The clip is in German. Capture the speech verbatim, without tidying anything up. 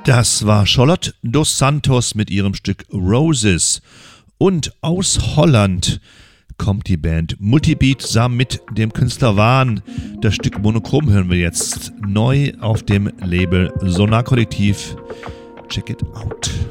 Das war Charlotte dos Santos mit ihrem Stück Roses. Und aus Holland kommt die Band Multibeat zusammen mit dem Künstler Wahn. Das Stück Monochrom hören wir jetzt neu auf dem Label Sonar Kollektiv. Check it out.